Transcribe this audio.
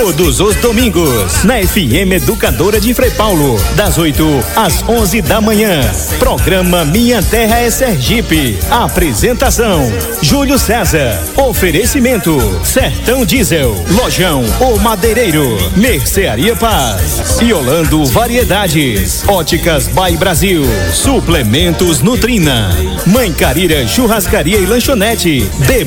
Todos os domingos, na FM Educadora de Frei Paulo, das 8 às 11 da manhã. Programa Minha Terra é Sergipe. Apresentação: Júlio César. Oferecimento: Sertão Diesel, Lojão O Madeireiro, Mercearia Paz, Yolando Variedades, Óticas By Brasil, Suplementos Nutrina, Mãe Carira Churrascaria e Lanchonete,